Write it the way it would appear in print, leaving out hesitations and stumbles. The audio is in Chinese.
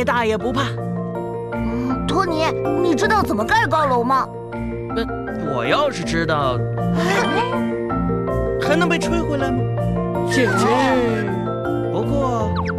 大也不怕。 托尼，你知道怎么盖高楼吗？ 我要是知道，还能被吹回来吗？简直。不过